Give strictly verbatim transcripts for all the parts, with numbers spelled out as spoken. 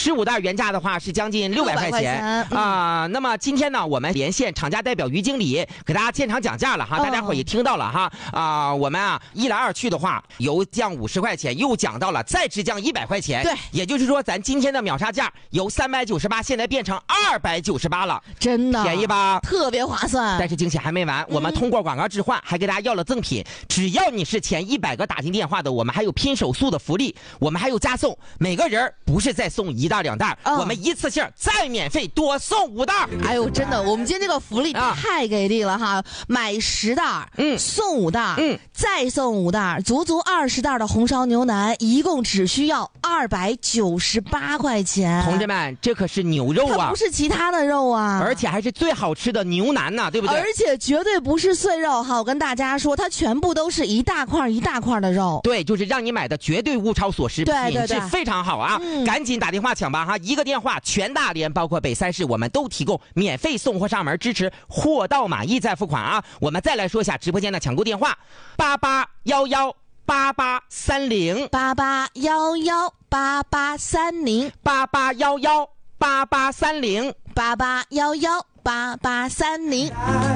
十五袋原价的话是将近六百块钱啊、 嗯呃。那么今天呢，我们连线厂家代表于经理，给大家现场讲价了哈，大家伙也听到了哈啊、呃，我们啊一来二去的话，油降五十块钱，又讲到了再直降一百块钱， 对， 也就是说咱今天的秒杀价由三百九十八现在变成二百九十八了， 真的便宜吧？ 特别划算。 但是惊喜还没完，我们通过广告置换，还给大家要了赠品，只要你是前一百个打进电话的，我们还有拼手速的福利，我们还有加送，每个人不是再送一袋两袋、嗯，我们一次性再免费多送五袋。 哎呦，真的，我们今天这个福利太给力了哈！啊、买十袋，嗯，送五袋，嗯，再送五袋，足足二十袋的红烧牛腩，一共只需要二百九十八块钱。 同志们，这可是牛肉啊， 它不是其他的肉啊， 而且还是最好吃的牛腩呐、啊，对不对？ 而且绝对不是碎肉哈！我跟大家说，它全部都是一大块一大块的肉。 对，就是让你买的绝对物超所值， 对对对， 品质非常好啊！嗯、赶紧打电话抢吧哈！一个电话，全大连包括北三市，我们都提供免费送货上门，支持货到满意再付款啊！我们再来说一下直播间的抢购电话：八八幺幺八八三零八八幺幺八八三零八八幺幺八八三零八八幺幺八八三零。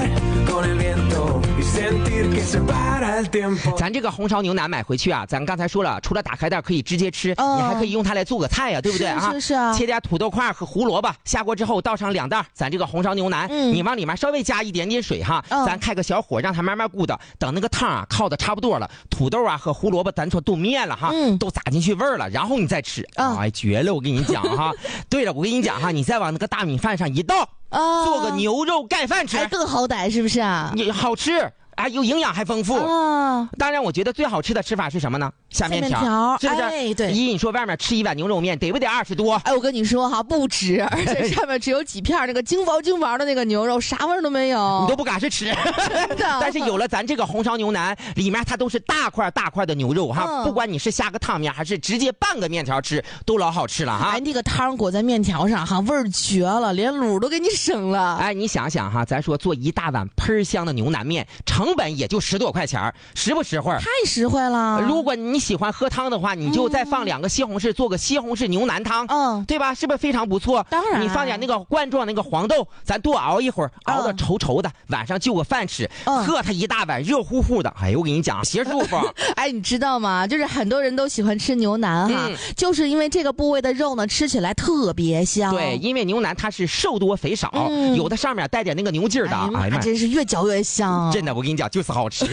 咱这个红烧牛腩买回去啊，咱刚才说了，除了打开袋可以直接吃、哦，你还可以用它来做个菜呀、啊，对不对啊？ 是是啊。 切点土豆块和胡萝卜，下锅之后倒上两袋，咱这个红烧牛腩、嗯，你往里面稍微加一点点水哈，嗯、咱开个小火让它慢慢咕的，等那个汤啊靠的差不多了，土豆啊和胡萝卜咱说都面了哈，嗯、都撒进去味儿了，然后你再吃，嗯、哎绝了！我跟你讲哈，对了，我跟你讲哈，你再往那个大米饭上一倒。哦，做个牛肉盖饭吃， 还更好歹，是不是啊？ 你好吃，哎，有营养还丰富。哦，当然，我觉得最好吃的吃法是什么呢？下面条，是不是？ 哎，对。 依你说，外面吃一碗牛肉面得不得二十多？ 哎，我跟你说哈，不止，而且上面只有几片那个精薄精薄的那个牛肉，啥味儿都没有， 你都不敢是吃。但是有了咱这个红烧牛腩，里面它都是大块大块的牛肉哈、嗯，不管你是下个汤面还是直接拌个面条吃，都老好吃了哈。 哎，那个汤裹在面条上哈，味儿绝了，连卤都给你省了。 哎，你想想哈，咱说做一大碗喷香的牛腩面，成本也就十多块钱，实不实惠？ 太实惠了。 如果你喜欢喝汤的话，你就再放两个西红柿，做个西红柿牛腩汤，嗯，对吧？是不是非常不错？ 当然， 你放点那个罐装那个黄豆，咱多熬一会儿，熬得稠稠的，晚上就个饭吃，嗯、喝它一大碗热乎乎的。哎呦，我跟你讲，邪舒服。 哎，你知道吗？就是很多人都喜欢吃牛腩哈、嗯，就是因为这个部位的肉呢，吃起来特别香。 对，因为牛腩它是瘦多肥少，嗯、有的上面带点那个牛劲儿的， 哎呀，真是越嚼越香。 真的，我跟你讲，就是好吃。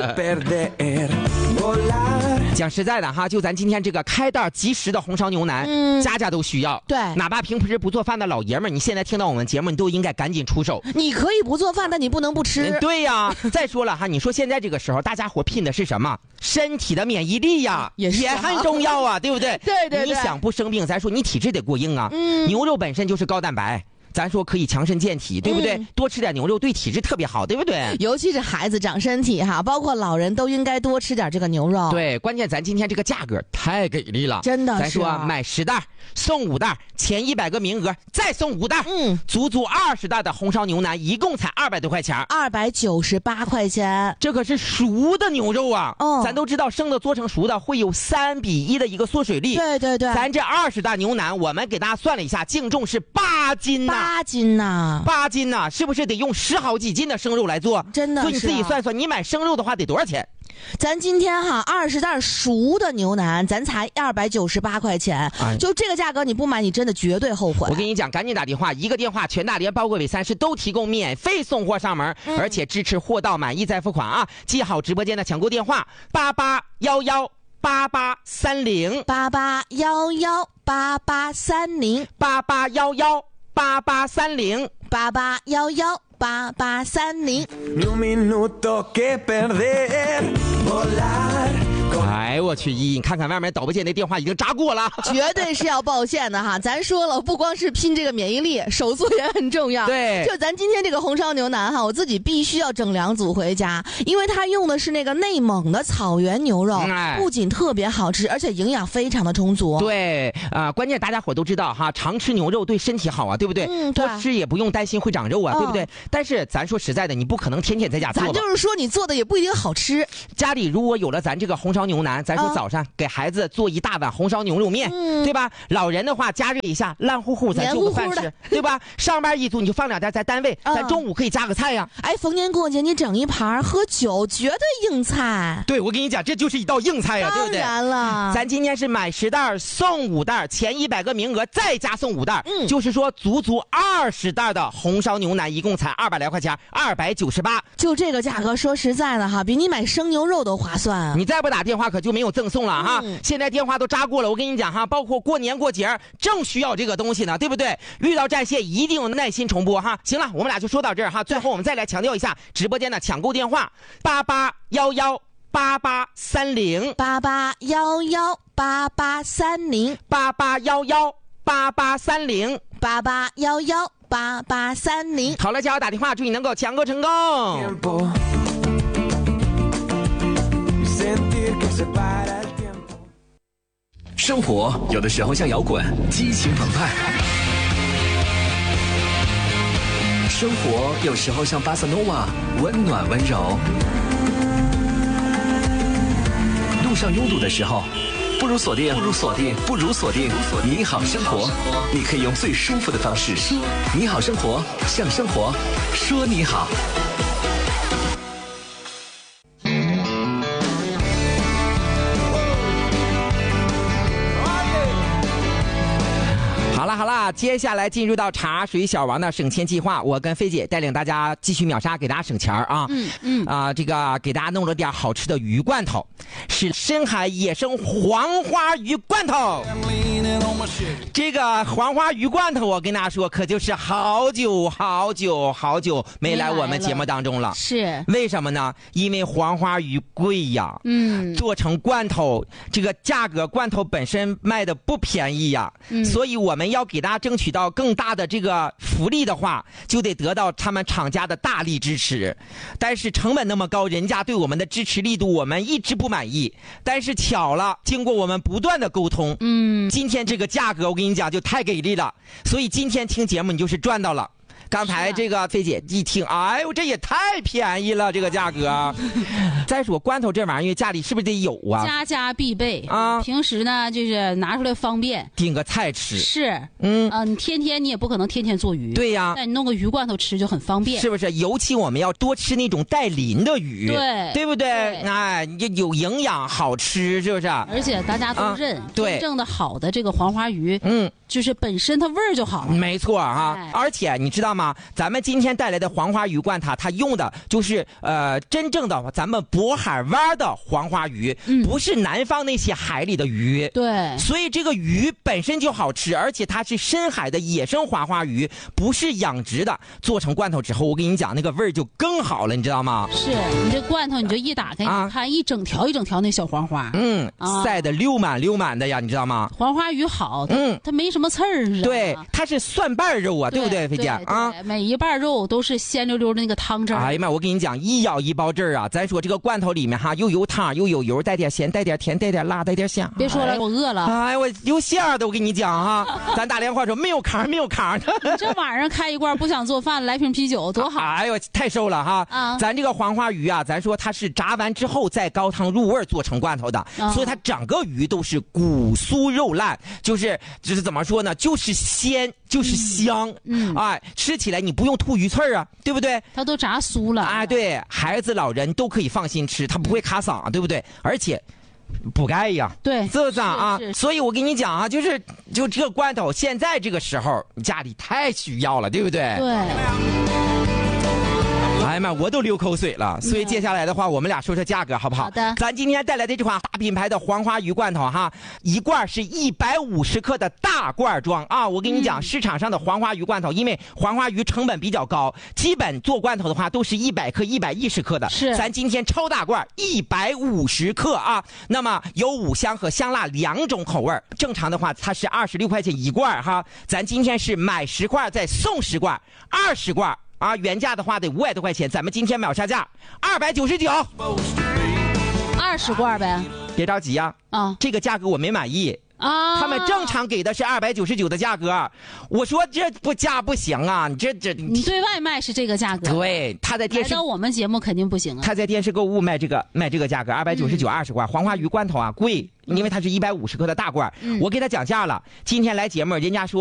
讲实在的哈，就咱今天这个开袋即食的红烧牛腩，嗯，家家都需要。 对， 哪怕平时不做饭的老爷们儿，你现在听到我们节目，你都应该赶紧出手。 你可以不做饭，但你不能不吃。 嗯、对呀，再说了哈，你说现在这个时候，大家伙拼的是什么？身体的免疫力呀， 也是、啊、 也很重要啊，对不对？ 对对对。 你想不生病，咱说你体质得过硬啊。嗯。牛肉本身就是高蛋白。咱说可以强身健体，对不对、嗯？多吃点牛肉对体质特别好，对不对？ 尤其是孩子长身体哈，包括老人都应该多吃点这个牛肉。 对，关键咱今天这个价格太给力了， 真的是、啊。 咱说买十袋送五袋，前一百个名额再送五袋，嗯，足足二十袋的红烧牛腩，一共才二百多块钱， 二百九十八块钱。 这可是熟的牛肉啊！哦，咱都知道生的做成熟的会有三比一的一个缩水率。 对对对， 咱这二十袋牛腩，我们给大家算了一下，净重是八斤呐、啊。 八斤呐、啊， 八斤呐、啊，是不是得用十好几斤的生肉来做？ 真的是、啊， 所以你自己算算，你买生肉的话得多少钱？ 咱今天哈二十袋熟的牛腩，咱才二百九十八块钱、哎，就这个价格你不买，你真的绝对后悔。 我跟你讲，赶紧打电话，一个电话，全大连包括北三市都提供免费送货上门、嗯，而且支持货到满意再付款啊！记好直播间的抢购电话：八八幺幺八八三零八八幺幺八八三零八八幺幺八八三零八八幺幺八八三零。 哎，我去，依依，你看看外面导播间那电话已经扎过了， 绝对是要报线的哈。咱说了，不光是拼这个免疫力，手速也很重要。 对， 就咱今天这个红烧牛腩哈，我自己必须要整两组回家，因为它用的是那个内蒙的草原牛肉，哎、不仅特别好吃，而且营养非常的充足。 对啊、呃，关键大家伙都知道哈，常吃牛肉对身体好啊，对不对？嗯，对。多吃也不用担心会长肉啊，嗯、对不对？但是咱说实在的，你不可能天天在家做。 咱就是说，你做的也不一定好吃。 家里如果有了咱这个红烧牛牛腩，咱说早上给孩子做一大碗红烧牛肉面，嗯、对吧？老人的话加热一下，烂乎乎咱就个饭吃，对吧？上班一族你就放两袋在单位，嗯、咱中午可以加个菜呀。 哎，逢年过节你整一盘喝酒，绝对硬菜。 对，我跟你讲，这就是一道硬菜呀，对不对？ 当然了， 咱今天是买十袋送五袋，前一百个名额再加送五袋，嗯，就是说足足二十袋的红烧牛腩，一共才二百来块钱，二百九十八。 就这个价格，说实在的哈，比你买生牛肉都划算啊！ 你再不打电话可就没有赠送了哈。嗯、现在电话都扎过了，我跟你讲哈，包括过年过节正需要这个东西呢，对不对？遇到占线一定耐心重播哈。行了，我们俩就说到这儿哈。最后我们再来强调一下直播间的抢购电话：八八幺幺八八三零八八幺幺八八三零八八幺幺八八三零八八幺幺八八三零。 好了，加油打电话，祝你能够抢购成功。 生活有的时候像摇滚，激情澎湃；生活有时候像巴塞诺瓦，温暖温柔。路上拥堵的时候，不如锁定，不如锁定，不如锁定你好生活。你可以用最舒服的方式说你好生活，向生活说你好。 好了好了，接下来进入到茶水小王的省钱计划，我跟菲姐带领大家继续秒杀，给大家省钱啊！嗯嗯啊、呃，这个给大家弄了点好吃的鱼罐头，是深海野生黄花鱼罐头。这个黄花鱼罐头，我跟大家说，可就是好久好久好久没来我们节目当中了。 是为什么呢？因为黄花鱼贵呀，嗯，做成罐头，这个价格罐头本身卖的不便宜呀，嗯，所以我们要给大家争取到更大的这个福利的话，就得得到他们厂家的大力支持。但是成本那么高，人家对我们的支持力度我们一直不满意。但是巧了，经过我们不断的沟通，嗯，今天这个价格我跟你讲就太给力了，所以今天听节目你就是赚到了。刚才这个菲姐一听，哎呦，这也太便宜了，这个价格。再说罐头这玩意儿，家里是不是得有啊？ 家家必备啊！平时呢，就是拿出来方便， 顶个菜吃。 是，嗯啊，你天天你也不可能天天做鱼。 对呀， 但你弄个鱼罐头吃就很方便， 是不是？尤其我们要多吃那种带鳞的鱼， 对， 对不对？哎，有营养，好吃，是不是？ 而且大家都认， 对， 真正的好的这个黄花鱼，嗯，就是本身它味儿就好。 没错啊，而且你知道吗？咱们今天带来的黄花鱼罐头，它用的就是呃真正的咱们渤海湾的黄花鱼，嗯、不是南方那些海里的鱼。 对， 所以这个鱼本身就好吃，而且它是深海的野生黄花鱼，不是养殖的。做成罐头之后，我跟你讲，那个味儿就更好了，你知道吗？ 是你这罐头，你就一打开，啊、你看一整条一整条那小黄花， 嗯，啊、晒得溜满溜满的呀，你知道吗？ 黄花鱼好，嗯，它没什么刺儿，是吧？ 对，它是蒜瓣肉啊， 对, 对不对，菲姐啊？ 每一瓣肉都是鲜溜溜的那个汤汁。 哎呀妈，我跟你讲，一咬一包汁儿啊！咱说这个罐头里面哈，又有汤又有油，带点咸，带点甜，带点辣，带点香。 别说了，哎、我饿了。 哎，我有馅的，我跟你讲哈，咱打电话说没有糠，没有糠。 这晚上开一罐不想做饭，来瓶啤酒多好。 哎呦，太瘦了哈！啊，咱这个黄花鱼啊，咱说它是炸完之后再高汤入味做成罐头的，啊、所以它整个鱼都是骨酥肉烂，就是就是怎么说呢，就是鲜。就是香，嗯，哎，吃起来你不用吐鱼刺儿啊，对不对？ 它都炸酥了， 哎，对，孩子老人都可以放心吃，它不会卡嗓，对不对？而且补钙呀， 对， 是不是啊？所以我跟你讲啊，就是就这个罐头，现在这个时候家里太需要了，对不对？ 对。 哎呀妈，我都流口水了。所以接下来的话，我们俩说说价格好不好？ 好的。 咱今天带来的这款大品牌的黄花鱼罐头哈，一罐是一百五十克的大罐装啊。我跟你讲，嗯、市场上的黄花鱼罐头，因为黄花鱼成本比较高，基本做罐头的话都是一百克、一百一十克的。 是。 咱今天超大罐一百五十克啊，那么有五香和香辣两种口味，正常的话它是二十六块钱一罐哈，咱今天是买十罐再送十罐，二十罐。啊，原价的话得五百多块钱，咱们今天秒杀价二百九十九， 二十罐呗。 别着急呀、啊，啊，这个价格我没满意。 啊， 他们正常给的是二百九十九的价格。我说这不价不行啊，你这这你对外卖是这个价格， 对，他在电视来到我们节目肯定不行啊。 他在电视购物卖这个卖这个价格二百九十九二十罐，黄花鱼罐头啊贵，因为它是一百五十克的大罐， 嗯、 我给他讲价了。今天来节目，人家说。